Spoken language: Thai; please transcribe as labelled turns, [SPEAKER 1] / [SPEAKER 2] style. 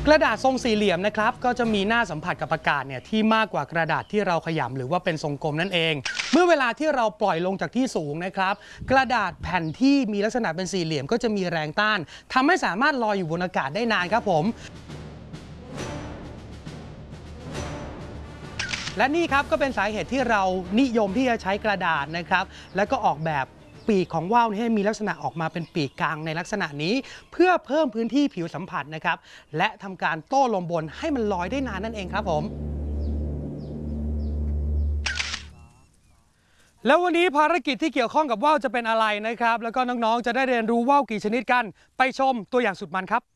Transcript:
[SPEAKER 1] กระดาษทรงสี่เหลี่ยมนะครับก็จะมีหน้าสัมผัสกับอากาศเนี่ยที่มากกว่ากระดาษที่เราขยำหรือว่าเป็นทรงกลมนั่นเองเมื่อเวลาที่เราปล่อยลงจากที่สูงนะครับกระดาษแผ่นที่มีลักษณะเป็นสี่เหลี่ยมก็จะมีแรงต้านทำให้สามารถลอยอยู่บนอากาศได้นานครับผมและนี่ครับก็เป็นสาเหตุที่เรานิยมที่จะใช้กระดาษนะครับแล้วก็ออกแบบปีกของว่าวให้มีลักษณะออกมาเป็นปีกกลางในลักษณะนี้เพื่อเพิ่มพื้นที่ผิวสัมผัสนะครับและทำการโต้ลมบนให้มันลอยได้นานนั่นเองครับผมแล้ววันนี้ภารกิจที่เกี่ยวข้องกับว่าวจะเป็นอะไรนะครับแล้วก็น้องๆจะได้เรียนรู้ว่าวกี่ชนิดกันไปชมตัวอย่างสุดมันครับ